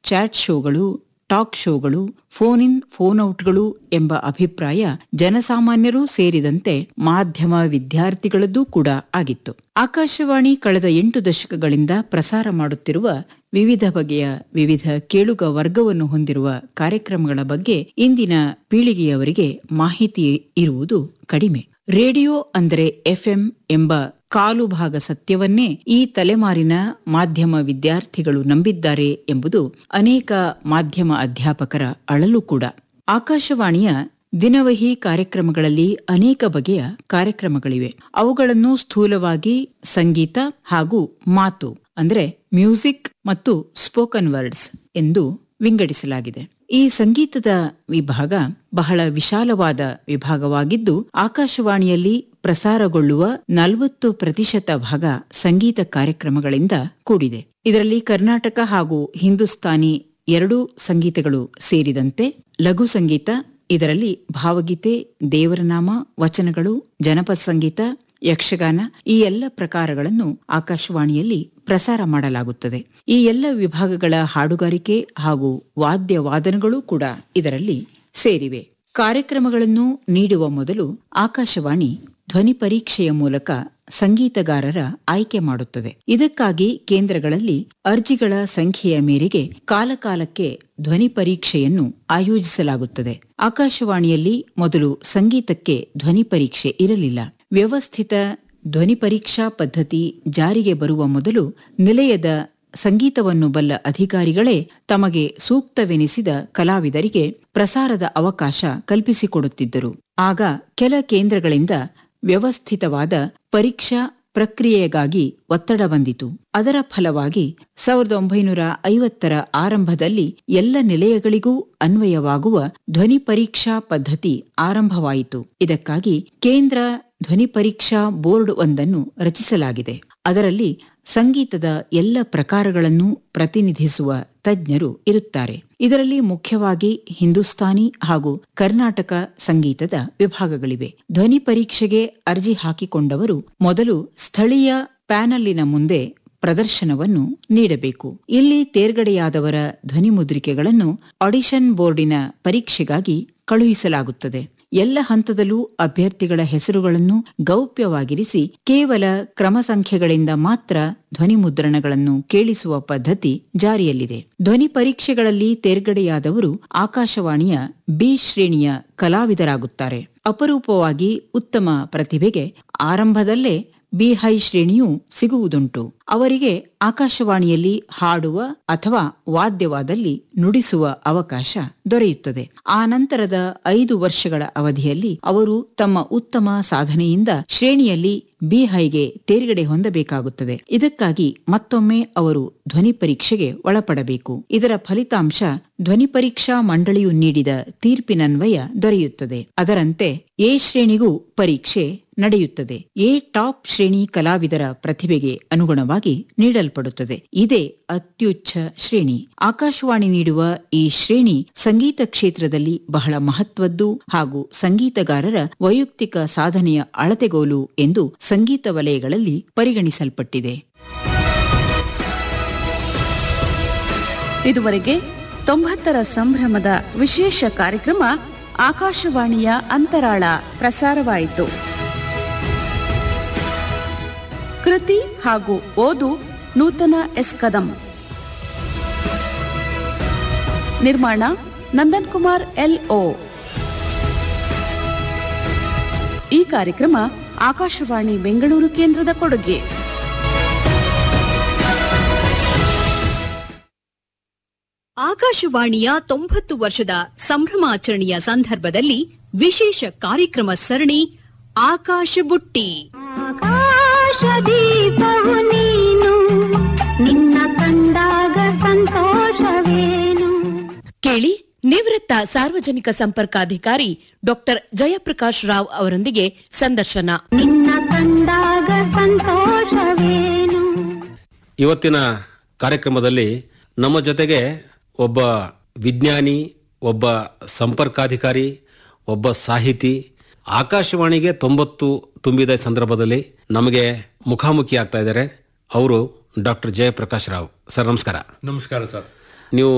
Chat ಶೋಗಳು, talk ಶೋಗಳು, phone in phone ಔಟ್ಗಳು ಎಂಬ ಅಭಿಪ್ರಾಯ ಜನಸಾಮಾನ್ಯರೂ ಸೇರಿದಂತೆ ಮಾಧ್ಯಮ ವಿದ್ಯಾರ್ಥಿಗಳದ್ದೂ ಕೂಡ ಆಗಿತ್ತು. ಆಕಾಶವಾಣಿ ಕಳೆದ 8 ದಶಕಗಳಿಂದ ಪ್ರಸಾರ ಮಾಡುತ್ತಿರುವ ವಿವಿಧ ಬಗೆಯ ವಿವಿಧ ಕೇಳುಗ ವರ್ಗವನ್ನು ಹೊಂದಿರುವ ಕಾರ್ಯಕ್ರಮಗಳ ಬಗ್ಗೆ ಇಂದಿನ ಪೀಳಿಗೆಯವರಿಗೆ ಮಾಹಿತಿ ಇರುವುದು ಕಡಿಮೆ. ರೇಡಿಯೋ ಅಂದರೆ ಎಫ್ಎಂ ಎಂಬ ಕಾಲು ಭಾಗ ಸತ್ಯವನ್ನೇ ಈ ತಲೆಮಾರಿನ ಮಾಧ್ಯಮ ವಿದ್ಯಾರ್ಥಿಗಳು ನಂಬಿದ್ದಾರೆ ಎಂಬುದು ಅನೇಕ ಮಾಧ್ಯಮ ಅಧ್ಯಾಪಕರ ಅಳಲು ಕೂಡ. ಆಕಾಶವಾಣಿಯ ದಿನವಹಿ ಕಾರ್ಯಕ್ರಮಗಳಲ್ಲಿ ಅನೇಕ ಬಗೆಯ ಕಾರ್ಯಕ್ರಮಗಳಿವೆ. ಅವುಗಳನ್ನು ಸ್ಥೂಲವಾಗಿ ಸಂಗೀತ ಹಾಗೂ ಮಾತು ಅಂದರೆ ಮ್ಯೂಸಿಕ್ ಮತ್ತು ಸ್ಪೋಕನ್ ವರ್ಡ್ಸ್ ಎಂದು ವಿಂಗಡಿಸಲಾಗಿದೆ. ಈ ಸಂಗೀತದ ವಿಭಾಗ ಬಹಳ ವಿಶಾಲವಾದ ವಿಭಾಗವಾಗಿದ್ದು, ಆಕಾಶವಾಣಿಯಲ್ಲಿ ಪ್ರಸಾರಗೊಳ್ಳುವ 40% ಭಾಗ ಸಂಗೀತ ಕಾರ್ಯಕ್ರಮಗಳಿಂದ ಕೂಡಿದೆ. ಇದರಲ್ಲಿ ಕರ್ನಾಟಕ ಹಾಗೂ ಹಿಂದೂಸ್ತಾನಿ ಎರಡೂ ಸಂಗೀತಗಳು ಸೇರಿದಂತೆ ಲಘು ಸಂಗೀತ, ಇದರಲ್ಲಿ ಭಾವಗೀತೆ, ದೇವರನಾಮ, ವಚನಗಳು, ಜನಪದ ಸಂಗೀತ, ಯಕ್ಷಗಾನ ಈ ಎಲ್ಲ ಪ್ರಕಾರಗಳನ್ನು ಆಕಾಶವಾಣಿಯಲ್ಲಿ ಪ್ರಸಾರ ಮಾಡಲಾಗುತ್ತದೆ. ಈ ಎಲ್ಲ ವಿಭಾಗಗಳ ಹಾಡುಗಾರಿಕೆ ಹಾಗೂ ವಾದ್ಯ ವಾದನಗಳು ಕೂಡ ಇದರಲ್ಲಿ ಸೇರಿವೆ. ಕಾರ್ಯಕ್ರಮಗಳನ್ನು ನೀಡುವ ಮೊದಲು ಆಕಾಶವಾಣಿ ಧ್ವನಿ ಪರೀಕ್ಷೆಯ ಮೂಲಕ ಸಂಗೀತಗಾರರ ಆಯ್ಕೆ ಮಾಡುತ್ತದೆ. ಇದಕ್ಕಾಗಿ ಕೇಂದ್ರಗಳಲ್ಲಿ ಅರ್ಜಿಗಳ ಸಂಖ್ಯೆಯ ಮೇರೆಗೆ ಕಾಲಕಾಲಕ್ಕೆ ಧ್ವನಿ ಪರೀಕ್ಷೆಯನ್ನು ಆಯೋಜಿಸಲಾಗುತ್ತದೆ. ಆಕಾಶವಾಣಿಯಲ್ಲಿ ಮೊದಲು ಸಂಗೀತಕ್ಕೆ ಧ್ವನಿ ಪರೀಕ್ಷೆ ಇರಲಿಲ್ಲ. ವ್ಯವಸ್ಥಿತ ಧ್ವನಿ ಪರೀಕ್ಷಾ ಪದ್ಧತಿ ಜಾರಿಗೆ ಬರುವ ಮೊದಲು ನಿಲಯದ ಸಂಗೀತವನ್ನು ಬಲ್ಲ ಅಧಿಕಾರಿಗಳೇ ತಮಗೆ ಸೂಕ್ತವೆನಿಸಿದ ಕಲಾವಿದರಿಗೆ ಪ್ರಸಾರದ ಅವಕಾಶ ಕಲ್ಪಿಸಿಕೊಡುತ್ತಿದ್ದರು. ಆಗ ಕೆಲ ಕೇಂದ್ರಗಳಿಂದ ವ್ಯವಸ್ಥಿತವಾದ ಪರೀಕ್ಷಾ ಪ್ರಕ್ರಿಯೆಗಾಗಿ ಒತ್ತಡ ಬಂದಿತು. ಅದರ ಫಲವಾಗಿ 1950ರ ಆರಂಭದಲ್ಲಿ ಎಲ್ಲ ನಿಲಯಗಳಿಗೂ ಅನ್ವಯವಾಗುವ ಧ್ವನಿ ಪರೀಕ್ಷಾ ಪದ್ಧತಿ ಆರಂಭವಾಯಿತು. ಇದಕ್ಕಾಗಿ ಕೇಂದ್ರ ಧ್ವನಿ ಪರೀಕ್ಷಾ ಬೋರ್ಡ್ ಒಂದನ್ನು ರಚಿಸಲಾಗಿದೆ. ಅದರಲ್ಲಿ ಸಂಗೀತದ ಎಲ್ಲ ಪ್ರಕಾರಗಳನ್ನು ಪ್ರತಿನಿಧಿಸುವ ತಜ್ಞರು ಇರುತ್ತಾರೆ. ಇದರಲ್ಲಿ ಮುಖ್ಯವಾಗಿ ಹಿಂದೂಸ್ತಾನಿ ಹಾಗೂ ಕರ್ನಾಟಕ ಸಂಗೀತದ ವಿಭಾಗಗಳಿವೆ. ಧ್ವನಿ ಪರೀಕ್ಷೆಗೆ ಅರ್ಜಿ ಹಾಕಿಕೊಂಡವರು ಮೊದಲು ಸ್ಥಳೀಯ ಪ್ಯಾನಲ್ಲಿನ ಮುಂದೆ ಪ್ರದರ್ಶನವನ್ನು ನೀಡಬೇಕು. ಇಲ್ಲಿ ತೇರ್ಗಡೆಯಾದವರ ಧ್ವನಿ ಮುದ್ರಿಕೆಗಳನ್ನು ಆಡಿಷನ್ ಬೋರ್ಡಿನ ಪರೀಕ್ಷೆಗಾಗಿ ಕಳುಹಿಸಲಾಗುತ್ತದೆ. ಎಲ್ಲ ಹಂತದಲ್ಲೂ ಅಭ್ಯರ್ಥಿಗಳ ಹೆಸರುಗಳನ್ನು ಗೌಪ್ಯವಾಗಿರಿಸಿ ಕೇವಲ ಕ್ರಮ ಸಂಖ್ಯೆಗಳಿಂದ ಮಾತ್ರ ಧ್ವನಿ ಮುದ್ರಣಗಳನ್ನು ಕೇಳಿಸುವ ಪದ್ಧತಿ ಜಾರಿಯಲ್ಲಿದೆ. ಧ್ವನಿ ಪರೀಕ್ಷೆಗಳಲ್ಲಿ ತೇರ್ಗಡೆಯಾದವರು ಆಕಾಶವಾಣಿಯ ಬಿ ಶ್ರೇಣಿಯ ಕಲಾವಿದರಾಗುತ್ತಾರೆ. ಅಪರೂಪವಾಗಿ ಉತ್ತಮ ಪ್ರತಿಭೆಗೆ ಆರಂಭದಲ್ಲೇ ಬಿ ಹೈ ಶ್ರೇಣಿಯೂ ಸಿಗುವುದುಂಟು. ಅವರಿಗೆ ಆಕಾಶವಾಣಿಯಲ್ಲಿ ಹಾಡುವ ಅಥವಾ ವಾದ್ಯವಾದಲ್ಲಿ ನುಡಿಸುವ ಅವಕಾಶ ದೊರೆಯುತ್ತದೆ. ಆ ನಂತರದ 5 ವರ್ಷಗಳ ಅವಧಿಯಲ್ಲಿ ಅವರು ತಮ್ಮ ಉತ್ತಮ ಸಾಧನೆಯಿಂದ ಶ್ರೇಣಿಯಲ್ಲಿ ಬಿ ಹೈಗೆ ತೇರ್ಗಡೆ ಹೊಂದಬೇಕಾಗುತ್ತದೆ. ಇದಕ್ಕಾಗಿ ಮತ್ತೊಮ್ಮೆ ಅವರು ಧ್ವನಿ ಪರೀಕ್ಷೆಗೆ ಒಳಪಡಬೇಕು. ಇದರ ಫಲಿತಾಂಶ ಧ್ವನಿ ಪರೀಕ್ಷಾ ಮಂಡಳಿಯು ನೀಡಿದ ತೀರ್ಪಿನನ್ವಯ ದೊರೆಯುತ್ತದೆ. ಅದರಂತೆ ಎ ಶ್ರೇಣಿಗೂ ಪರೀಕ್ಷೆ ನಡೆಯುತ್ತದೆ. ಎ ಟಾಪ್ ಶ್ರೇಣಿ ಕಲಾವಿದರ ಪ್ರತಿಭೆಗೆ ಅನುಗುಣವಾಗಿ ನೀಡಲ್ಪಡುತ್ತದೆ. ಇದೇ ಅತ್ಯುಚ್ಚ ಶ್ರೇಣಿ. ಆಕಾಶವಾಣಿ ನೀಡುವ ಈ ಶ್ರೇಣಿ ಸಂಗೀತ ಕ್ಷೇತ್ರದಲ್ಲಿ ಬಹಳ ಮಹತ್ವದ್ದು ಹಾಗೂ ಸಂಗೀತಗಾರರ ವೈಯಕ್ತಿಕ ಸಾಧನೆಯ ಅಳತೆಗೋಲು ಎಂದು ಸಂಗೀತ ವಲಯಗಳಲ್ಲಿ ಪರಿಗಣಿಸಲ್ಪಟ್ಟಿದೆ. ಇದುವರೆಗೆ 90ರ ಸಂಭ್ರಮದ ವಿಶೇಷ ಕಾರ್ಯಕ್ರಮ ಆಕಾಶವಾಣಿಯ ಅಂತರಾಳ ಪ್ರಸಾರವಾಯಿತು. ಕೃತಿ ಹಾಗೂ ಓದು ನೂತನ ಎಸ್ ಕದಂ. ನಿರ್ಮಾಣ ನಂದನ್ ಕುಮಾರ್ LO. ಈ ಕಾರ್ಯಕ್ರಮ ಆಕಾಶವಾಣಿ ಬೆಂಗಳೂರು ಕೇಂದ್ರದ ಕೊಡುಗೆ. ಆಕಾಶವಾಣಿಯ 90 ವರ್ಷದ ಸಂಭ್ರಮಾಚರಣೆಯ ಸಂದರ್ಭದಲ್ಲಿ ವಿಶೇಷ ಕಾರ್ಯಕ್ರಮ ಸರಣಿ ಆಕಾಶ ಬುಟ್ಟಿ. ಆಕಾಶದೀಪವು ನೀನು, ನಿನ್ನ ಕಂಡಾಗ ಸಂತೋಷವೇನು. ಕೇಳಿ, ನಿವೃತ್ತ ಸಾರ್ವಜನಿಕ ಸಂಪರ್ಕಾಧಿಕಾರಿ ಡಾಕ್ಟರ್ ಜಯಪ್ರಕಾಶ್ ರಾವ್ ಅವರೊಂದಿಗೆ ಸಂದರ್ಶನ. ನಿನ್ನ ಕಂಡಾಗ ಸಂತೋಷವೇನು. ಇವತ್ತಿನ ಕಾರ್ಯಕ್ರಮದಲ್ಲಿ ನಮ್ಮ ಜೊತೆಗೆ ಒಬ್ಬ ವಿಜ್ಞಾನಿ, ಒಬ್ಬ ಸಂಪರ್ಕಾಧಿಕಾರಿ, ಒಬ್ಬ ಸಾಹಿತಿ, ಆಕಾಶವಾಣಿಗೆ 90 ತುಂಬಿದ ಸಂದರ್ಭದಲ್ಲಿ ನಮಗೆ ಮುಖಾಮುಖಿ ಆಗ್ತಾ ಇದ್ದಾರೆ. ಅವರು ಡಾಕ್ಟರ್ ಜಯಪ್ರಕಾಶ್ ರಾವ್. ಸರ್ ನಮಸ್ಕಾರ. ನಮಸ್ಕಾರ ಸರ್. ನೀವು